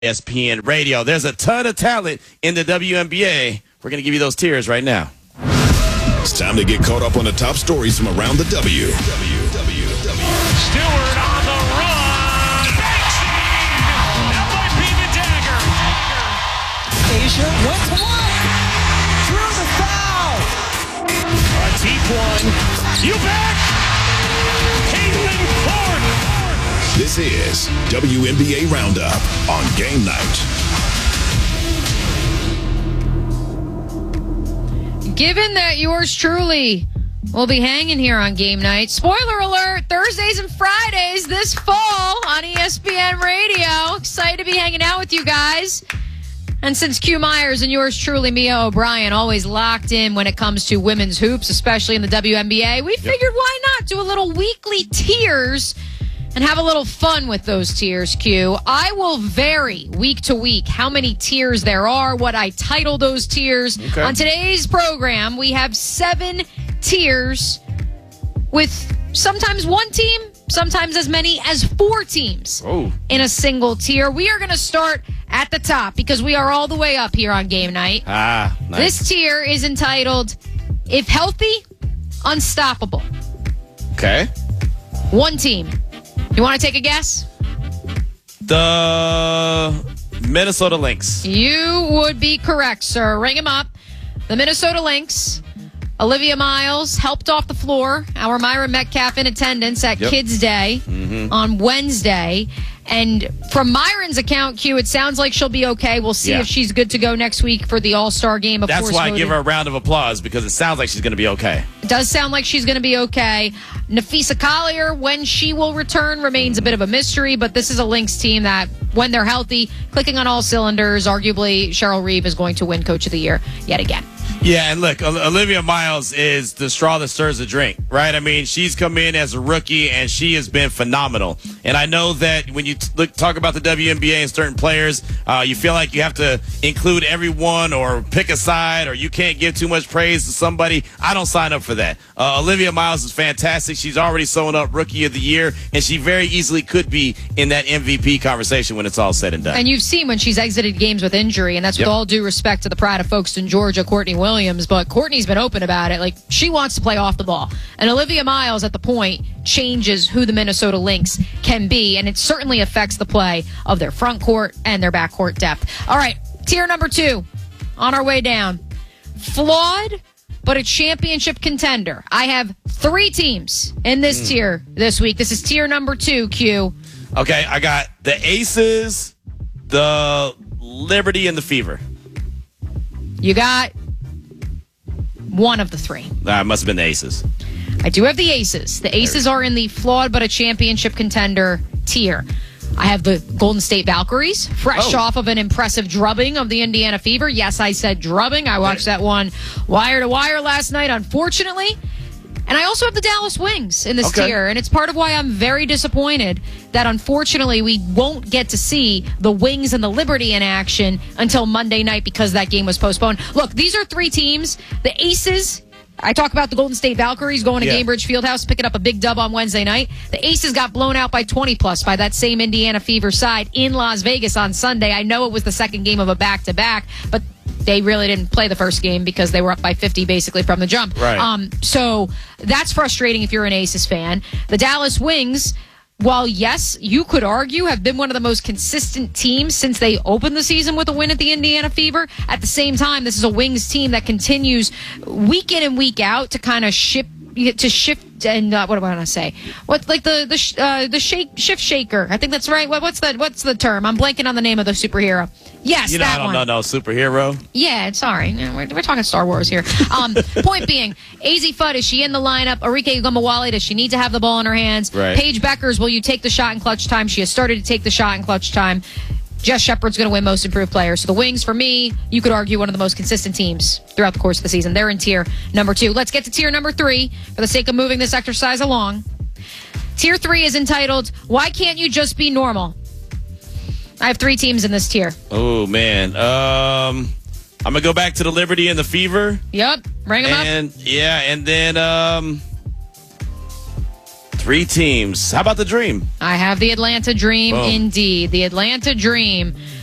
ESPN Radio. There's a ton of talent in the WNBA. We're going to give you those tiers right now. It's time to get caught up on the top stories from around the W. Stewart on the run. Banksy! That might be the dagger. Asia went to work. Drew the foul. A deep one. You back. Caitlin Clark. This is WNBA Roundup on Game Night. Given that yours truly will be hanging here on Game Night, spoiler alert, Thursdays and Fridays this fall on ESPN Radio. Excited to be hanging out with you guys. And since Q Myers and yours truly, Mia O'Brien, always locked in when it comes to women's hoops, especially in the WNBA, we figured why not do a little weekly tiers and have a little fun with those tiers, Q. I will vary week to week how many tiers there are, what I title those tiers. Okay. On today's program, we have 7 tiers with sometimes one team, sometimes as many as 4 teams in a single tier. We are going to start at the top because we are all the way up here on Game Night. Nice. This tier is entitled, If Healthy, Unstoppable. Okay. One team. You want to take a guess? The Minnesota Lynx. You would be correct, sir. Ring him up. The Minnesota Lynx. Olivia Miles helped off the floor. Our Myra Metcalf in attendance at Kids Day on Wednesday. And from Myron's account, Q, it sounds like she'll be okay. We'll see if she's good to go next week for the All-Star game. That's why I give her a round of applause, because it sounds like she's going to be okay. It does sound like she's going to be okay. Nafisa Collier, when she will return, remains a bit of a mystery, but this is a Lynx team that, when they're healthy, clicking on all cylinders, arguably Cheryl Reeve is going to win Coach of the Year yet again. Yeah, and look, Olivia Miles is the straw that stirs the drink, right? I mean, she's come in as a rookie, and she has been phenomenal. And I know that when you talk about the WNBA and certain players, you feel like you have to include everyone or pick a side, or you can't give too much praise to somebody. I don't sign up for that. Olivia Miles is fantastic. She's already sewn up Rookie of the Year, and she very easily could be in that MVP conversation when it's all said and done. And you've seen when she's exited games with injury, and that's with all due respect to the pride of Folkestone, Georgia, Courtney Williams, but Courtney's been open about it. Like, she wants to play off the ball. And Olivia Miles at the point changes who the Minnesota Lynx can be, and it certainly affects the play of their front court and their back court depth. All right, tier number 2 on our way down. Flawed, but a championship contender. I have 3 teams in this tier this week. This is tier number 2, Q. Okay, I got the Aces, the Liberty, and the Fever. You got one of the 3. It must have been the Aces. I do have the Aces. The Aces are in the flawed but a championship contender tier. I have the Golden State Valkyries, fresh off of an impressive drubbing of the Indiana Fever. Yes, I said drubbing. I watched that one wire to wire last night, unfortunately. And I also have the Dallas Wings in this tier, and it's part of why I'm very disappointed that, unfortunately, we won't get to see the Wings and the Liberty in action until Monday night because that game was postponed. Look, these are 3 teams. The Aces, I talk about the Golden State Valkyries going to Gainbridge Fieldhouse, picking up a big dub on Wednesday night. The Aces got blown out by 20-plus by that same Indiana Fever side in Las Vegas on Sunday. I know it was the second game of a back-to-back, but they really didn't play the first game because they were up by 50 basically from the jump. Right. So that's frustrating if you're an Aces fan. The Dallas Wings, while yes, you could argue have been one of the most consistent teams since they opened the season with a win at the Indiana Fever, at the same time, this is a Wings team that continues week in and week out to kind of shift and what do I want to say? What, like the shift shaker? I think that's right. What's the term? I'm blanking on the name of the superhero. Yes, that one. No, superhero. Yeah, sorry. We're talking Star Wars here. Point being, AZ Fudd, is she in the lineup? Arike Gumawale, does she need to have the ball in her hands? Right. Paige Beckers, will you take the shot in clutch time? She has started to take the shot in clutch time. Jess Shepard's going to win most improved player. So the Wings, for me, you could argue one of the most consistent teams throughout the course of the season. They're in tier number 2. Let's get to tier number 3 for the sake of moving this exercise along. Tier 3 is entitled, Why Can't You Just Be Normal? I have 3 teams in this tier. Oh, man. I'm going to go back to the Liberty and the Fever. Yep. Bring them up. Yeah, and then 3 teams. How about the Dream? I have the Atlanta Dream, Boom. indeed. The Atlanta Dream.